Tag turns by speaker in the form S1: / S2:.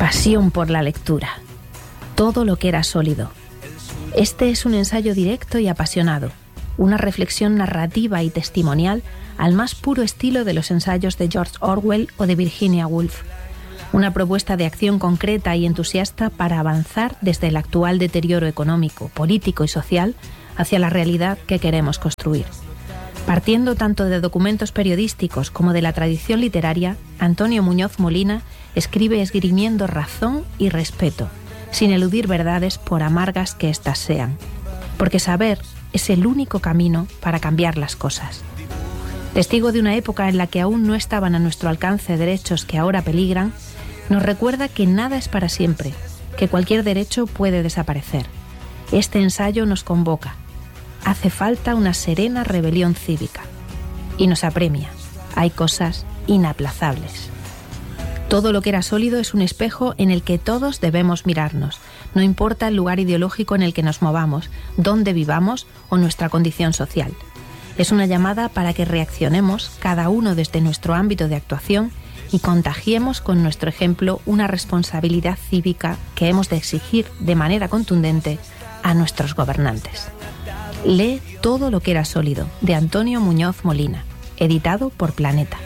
S1: Pasión por la lectura. Todo lo que era sólido. Este es un ensayo directo y apasionado, una reflexión narrativa y testimonial al más puro estilo de los ensayos de George Orwell o de Virginia Woolf. Una propuesta de acción concreta y entusiasta para avanzar desde el actual deterioro económico, político y social hacia la realidad que queremos construir. Partiendo tanto de documentos periodísticos como de la tradición literaria, Antonio Muñoz Molina escribe esgrimiendo razón y respeto, sin eludir verdades por amargas que éstas sean, porque saber es el único camino para cambiar las cosas. Testigo de una época en la que aún no estaban a nuestro alcance derechos que ahora peligran, nos recuerda que nada es para siempre, que cualquier derecho puede desaparecer. Este ensayo nos convoca. Hace falta una serena rebelión cívica. Y nos apremia. Hay cosas inaplazables. Todo lo que era sólido es un espejo en el que todos debemos mirarnos. No importa el lugar ideológico en el que nos movamos, dónde vivamos o nuestra condición social. Es una llamada para que reaccionemos, cada uno desde nuestro ámbito de actuación, y contagiemos con nuestro ejemplo una responsabilidad cívica que hemos de exigir de manera contundente a nuestros gobernantes. Lee Todo lo que era sólido, de Antonio Muñoz Molina, editado por Planeta.